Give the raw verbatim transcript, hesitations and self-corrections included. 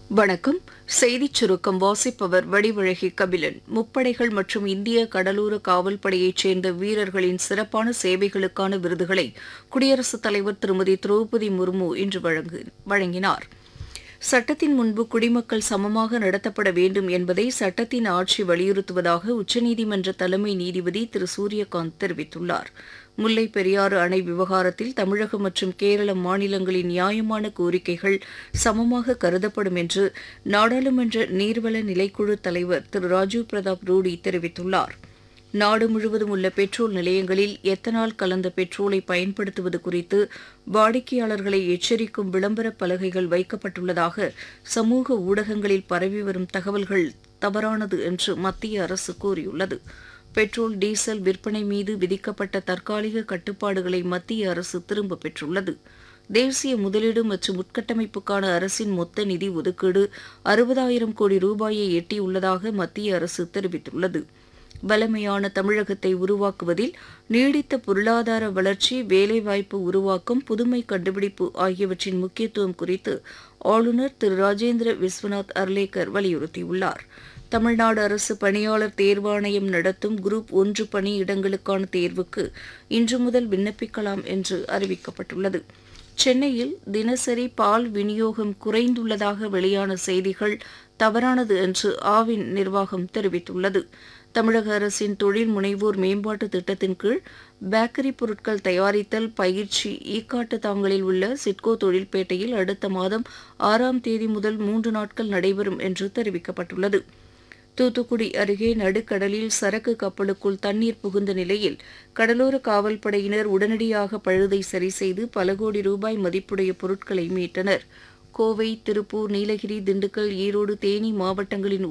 வணக்கம். செய்திச் சுருக்கம் வாசிப்பவர் வடிவழகி கபிலன். முப்படைகள் மற்றும் இந்திய கடலோர காவல் படையைச் சேர்ந்த வீரர்களின் சிறப்பான சேவைகளுக்கான விருதுகளை குடியரசுத் தலைவர் திருமதி திரௌபதி முர்மு இன்று வழங்கு- வழங்கினார். சட்டத்தின் முன்பு குடிமக்கள் சமமாக நடத்தப்பட வேண்டும் என்பதை சட்டத்தின் ஆட்சி வலியுறுத்துவதாக உச்சநீதிமன்ற தலைமை நீதிபதி திரு சூரியகாந்த் தெரிவித்துள்ளார். முல்லை பெரியாறு அணை விவகாரத்தில் தமிழகம் மற்றும் கேரள மாநிலங்களின் நியாயமான கோரிக்கைகள் சமமாக கருதப்படும் என்று நாடாளுமன்ற நீர்வள நிலைக்குழு தலைவர் திரு ராஜீவ் பிரதாப் ரூடி தெரிவித்துள்ளார். நாடு முழுவதும் உள்ள பெட்ரோல் நிலையங்களில் எத்தனால் கலந்த பெட்ரோலை பயன்படுத்துவது குறித்து வாடிக்கையாளர்களை எச்சரிக்கும் விளம்பரப் பலகைகள் வைக்கப்பட்டுள்ளதாக சமூக ஊடகங்களில் பரவி வரும் தகவல்கள் தவறானது என்று மத்திய அரசு கூறியுள்ளது. பெட்ரோல் டீசல் விற்பனை மீது விதிக்கப்பட்ட தற்காலிக கட்டுப்பாடுகளை மத்திய அரசு திரும்பப் பெற்றுள்ளது. தேசிய முதலீடு மற்றும் உட்கட்டமைப்புக்கான அரசின் மொத்த நிதி ஒதுக்கீடு அறுபதாயிரம் கோடி ரூபாயை எட்டியுள்ளதாக மத்திய அரசு தெரிவித்துள்ளது. வலிமையான தமிழகத்தை உருவாக்குவதில் நீடித்த பொருளாதார வளர்ச்சி, வேலைவாய்ப்பு உருவாக்கம், புதுமை கண்டுபிடிப்பு ஆகியவற்றின் முக்கியத்துவம் குறித்து ஆளுநர் திரு ராஜேந்திர விஸ்வநாத் அர்லேக்கர் வலியுறுத்தியுள்ளார். தமிழ்நாடு அரசு பணியாளர் தேர்வாணையம் நடத்தும் குரூப் ஒன்று பணியிடங்களுக்கான தேர்வுக்கு இன்று முதல் விண்ணப்பிக்கலாம் என்று அறிவிக்கப்பட்டுள்ளது. சென்னையில் தினசரி பால் விநியோகம் குறைந்துள்ளதாக வெளியான செய்திகள் தவறானது என்று ஆவின் நிர்வாகம் தெரிவித்துள்ளது. தமிழக அரசின் தொழில் முனைவோர் மேம்பாட்டு திட்டத்தின் கீழ் பேக்கரி பொருட்கள் தயாரித்தல் பயிற்சி ஈக்காட்டு தாங்கலில் உள்ள சிட்கோ தொழில்பேட்டையில் அடுத்த மாதம் ஆறாம் தேதி முதல் மூன்று நாட்கள் நடைபெறும் என்று தெரிவிக்கப்பட்டுள்ளது. தூத்துக்குடி அருகே நடுக்கடலில் சரக்கு கப்பலுக்குள் தண்ணீர் புகுந்த நிலையில் கடலோர காவல்படையினர் உடனடியாக பழுதை சரி செய்து பல கோடி ரூபாய் மதிப்புடைய பொருட்களை மீட்டனர். கோவை, திருப்பூர், நீலகிரி, திண்டுக்கல், ஈரோடு, தேனி மாவட்டங்களின்